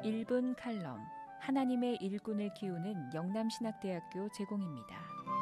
1분 칼럼 하나님의 일꾼을 키우는 영남신학대학교 제공입니다.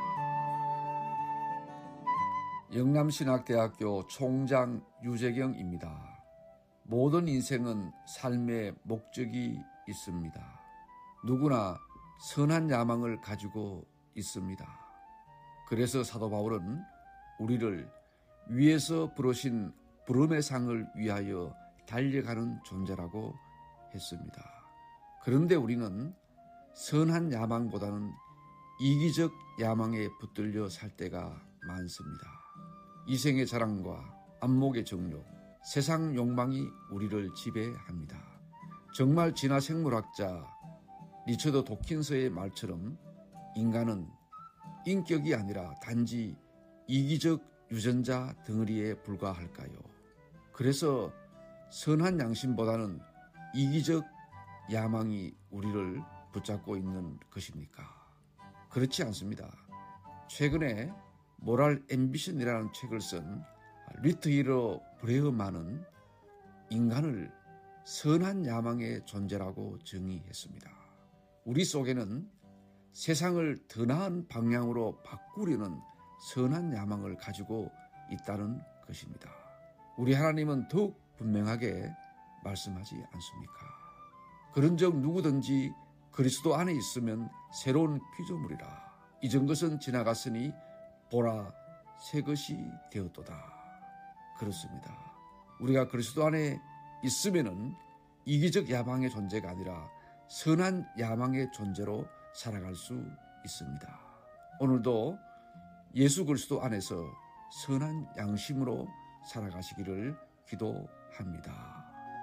영남신학대학교 총장 유재경입니다. 모든 인생은 삶의 목적이 있습니다. 누구나 선한 야망을 가지고 있습니다. 그래서 사도 바울은 우리를 위에서 부르신 부름의 상을 위하여 달려가는 존재라고 했습니다. 그런데 우리는 선한 야망보다는 이기적 야망에 붙들려 살 때가 많습니다. 이생의 자랑과 안목의 정욕, 세상 욕망이 우리를 지배합니다. 정말 진화 생물학자 리처드 도킨스의 말처럼 인간은 인격이 아니라 단지 이기적 유전자 덩어리에 불과할까요? 그래서 선한 양심보다는 이기적 야망이 우리를 붙잡고 있는 것입니까? 그렇지 않습니다. 최근에 모랄 앰비션이라는 책을 쓴 리트히러 브레어만은 인간을 선한 야망의 존재라고 정의했습니다. 우리 속에는 세상을 더 나은 방향으로 바꾸려는 선한 야망을 가지고 있다는 것입니다. 우리 하나님은 더욱 분명하게 말씀하지 않습니까? 그런즉 누구든지 그리스도 안에 있으면 새로운 피조물이라. 이전 것은 지나갔으니 보라 새 것이 되었도다. 그렇습니다. 우리가 그리스도 안에 있으면은 이기적 야망의 존재가 아니라 선한 야망의 존재로 살아갈 수 있습니다. 오늘도 예수 그리스도 안에서 선한 양심으로 살아가시기를 기도합니다.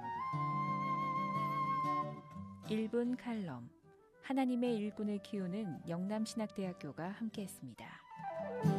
1분 칼럼 하나님의 일꾼을 키우는 영남신학대학교가 함께했습니다.